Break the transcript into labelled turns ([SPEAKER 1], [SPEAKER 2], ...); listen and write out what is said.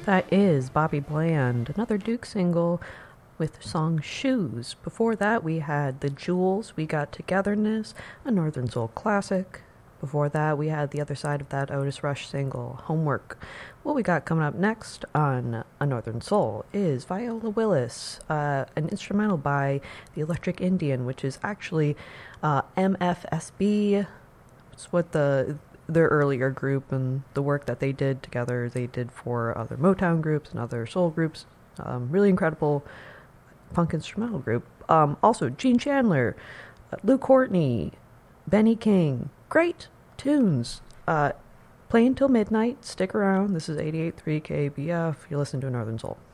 [SPEAKER 1] That is Bobby Bland, another Duke single with the song Shoes. Before that, we had The Jewels, We Got Togetherness, a Northern Soul classic. Before that, we had the other side of that Otis Rush single, Homework. What we got coming up next on A Northern Soul is Viola Willis, an instrumental by the Electric Indian, which is actually MFSB. It's what their earlier group and the work that they did together, they did for other Motown groups and other soul groups. Really incredible punk instrumental group. Also, Gene Chandler, Lou Courtney, Benny King. Great tunes. Play until midnight. Stick around. This is 88.3 KBF. You listen to Northern Soul.